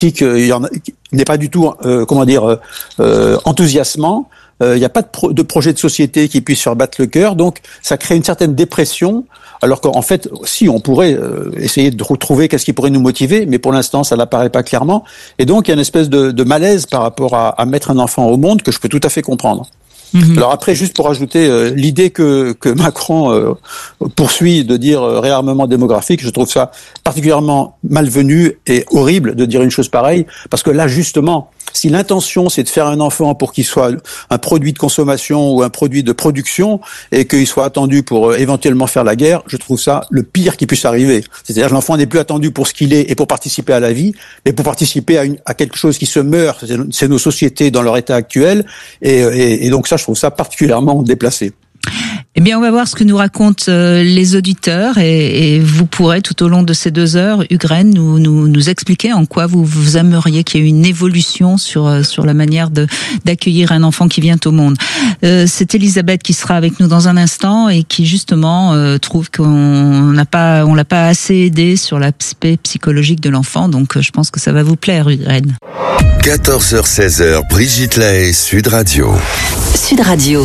n'est pas du tout, enthousiasmant. Il n'y a pas de projet de société qui puisse faire battre le cœur, donc ça crée une certaine dépression. Alors qu'en fait, si on pourrait essayer de retrouver qu'est-ce qui pourrait nous motiver, mais pour l'instant, ça n'apparaît pas clairement. Et donc, il y a une espèce de malaise par rapport à mettre un enfant au monde que je peux tout à fait comprendre. Mmh. Alors après, juste pour ajouter l'idée que Macron poursuit de dire réarmement démographique, je trouve ça particulièrement malvenu et horrible de dire une chose pareille, parce que là, justement, si l'intention c'est de faire un enfant pour qu'il soit un produit de consommation ou un produit de production et qu'il soit attendu pour éventuellement faire la guerre, je trouve ça le pire qui puisse arriver. C'est-à-dire que l'enfant n'est plus attendu pour ce qu'il est et pour participer à la vie, mais pour participer à quelque chose qui se meurt. C'est nos sociétés dans leur état actuel et donc ça, je trouve ça particulièrement déplacé. Eh bien, on va voir ce que nous racontent les auditeurs et vous pourrez tout au long de ces 2 heures, Hugues nous expliquer en quoi vous aimeriez qu'il y ait une évolution sur la manière d'accueillir un enfant qui vient au monde. C'est Elisabeth qui sera avec nous dans un instant et qui justement trouve qu'on l'a pas assez aidé sur l'aspect psychologique de l'enfant. Donc, je pense que ça va vous plaire, Hugues. 14h-16h, Brigitte Lahaie, Sud Radio. Sud Radio.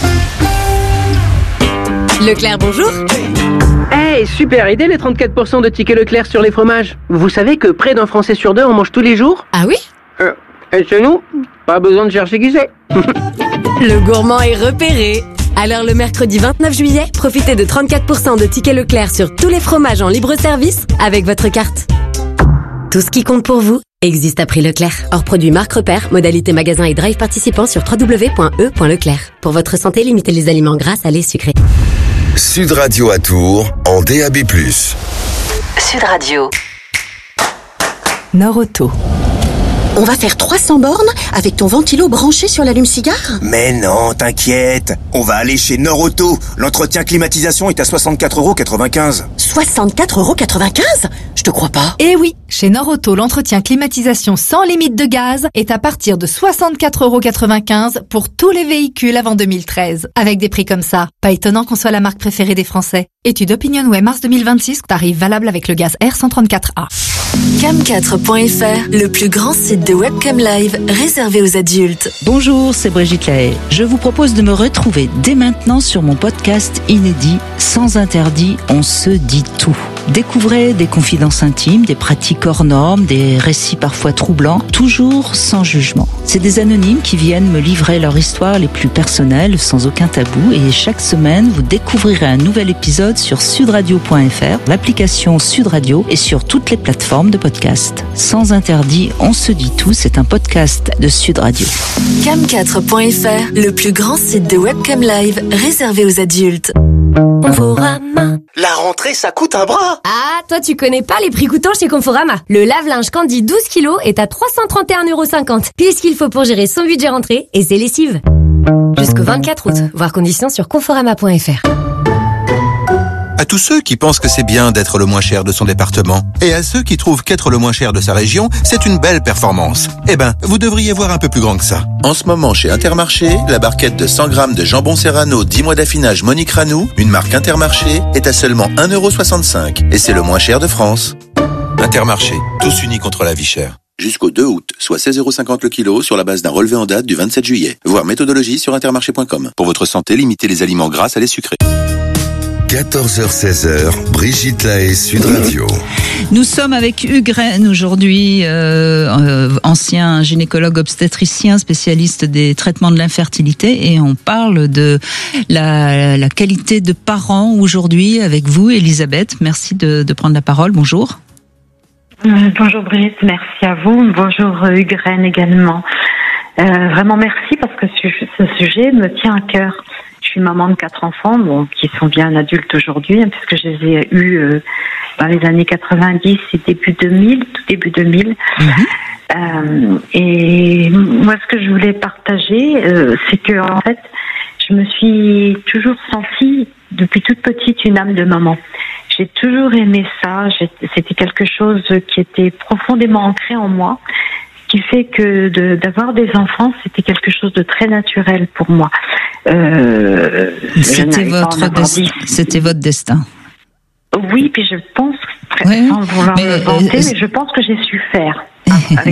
Leclerc, bonjour. Hey, super idée les 34% de tickets Leclerc sur les fromages. Vous savez que près d'un Français sur 2 en mange tous les jours? Ah oui? Et chez nous, pas besoin de chercher qui c'est. Le gourmand est repéré. Alors le mercredi 29 juillet, profitez de 34% de tickets Leclerc sur tous les fromages en libre service avec votre carte. Tout ce qui compte pour vous existe à prix Leclerc. Hors produit marque repère, modalité magasin et drive participant sur www.e.leclerc. Pour votre santé, limitez les aliments gras, salés, sucrés. Sud Radio à Tours, en DAB+. Sud Radio. Norauto. On va faire 300 bornes avec ton ventilo branché sur l'allume-cigare? Mais non, t'inquiète. On va aller chez Norauto. L'entretien climatisation est à 64,95 €. 64,95 €? Je te crois pas. Eh oui, chez Norauto, l'entretien climatisation sans limite de gaz est à partir de 64,95 € pour tous les véhicules avant 2013. Avec des prix comme ça, pas étonnant qu'on soit la marque préférée des Français. Étude OpinionWay mars 2026, tarif valable avec le gaz R134A. Cam4.fr, le plus grand site de webcam live réservé aux adultes. Bonjour, c'est Brigitte Lahaie. Je vous propose de me retrouver dès maintenant sur mon podcast inédit Sans interdit, on se dit tout. Découvrez des confidences intimes, des pratiques hors normes, des récits parfois troublants, toujours sans jugement. C'est des anonymes qui viennent me livrer leur histoire les plus personnelles, sans aucun tabou, et chaque semaine, vous découvrirez un nouvel épisode sur sudradio.fr, l'application Sud Radio et sur toutes les plateformes de podcast. Sans interdit, on se dit tout, c'est un podcast de Sud Radio. Cam4.fr, le plus grand site de webcam live réservé aux adultes. Conforama. La rentrée, ça coûte un bras. Ah, toi tu connais pas les prix coûtants chez Conforama. Le lave-linge Candy 12 kilos est à 331,50 €. Pile ce qu'il faut pour gérer son budget rentrée et ses lessives. Jusqu'au 24 août. Voir conditions sur conforama.fr. À tous ceux qui pensent que c'est bien d'être le moins cher de son département, et à ceux qui trouvent qu'être le moins cher de sa région, c'est une belle performance. Eh ben, vous devriez voir un peu plus grand que ça. En ce moment, chez Intermarché, la barquette de 100 grammes de jambon serrano 10 mois d'affinage Monique Ranou, une marque Intermarché, est à seulement 1,65 €. Et c'est le moins cher de France. Intermarché, tous unis contre la vie chère. Jusqu'au 2 août, soit 16,50 € le kilo sur la base d'un relevé en date du 27 juillet. Voir méthodologie sur intermarché.com. Pour votre santé, limitez les aliments gras, salés, sucrés. 14h-16h, Brigitte Lahaie, Sud Radio. Nous sommes avec Hugues aujourd'hui, ancien gynécologue obstétricien, spécialiste des traitements de l'infertilité, et on parle de la qualité de parent aujourd'hui avec vous, Elisabeth. Merci de prendre la parole. Bonjour. Bonjour Brigitte, merci à vous. Bonjour Hugues également. Vraiment merci parce que ce sujet me tient à cœur. Je suis maman de 4 enfants, qui sont bien adultes aujourd'hui, puisque je les ai eus dans les années 90 et tout début 2000. Et moi, ce que je voulais partager, c'est que en fait, je me suis toujours sentie, depuis toute petite, une âme de maman. J'ai toujours aimé ça. C'était quelque chose qui était profondément ancré en moi, qui fait que d'avoir des enfants, c'était quelque chose de très naturel pour moi. C'était votre destin. Oui, puis je pense, sans vouloir me vanter, mais je pense que j'ai su faire avec